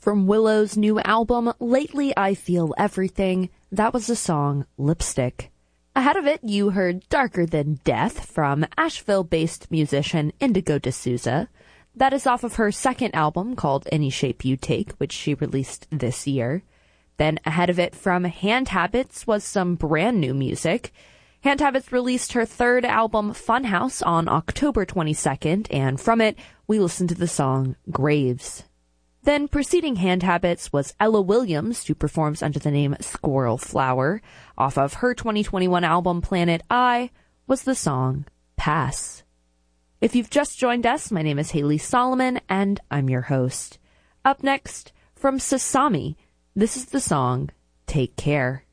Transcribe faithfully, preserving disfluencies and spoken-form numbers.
From Willow's new album, Lately I Feel Everything, that was the song Lipstick. Ahead of it, you heard Darker Than Death from Asheville-based musician Indigo D'Souza. That is off of her second album called Any Shape You Take, which she released this year. Then ahead of it from Hand Habits was some brand new music. Hand Habits released her third album, Funhouse, on October twenty-second, and from it, we listened to the song Graves. Then preceding Hand Habits was Ella Williams, who performs under the name Squirrel Flower. Off of her twenty twenty-one album Planet I was the song Pass. If you've just joined us, my name is Haley Solomon, and I'm your host. Up next, from Sasami, this is the song Take Care.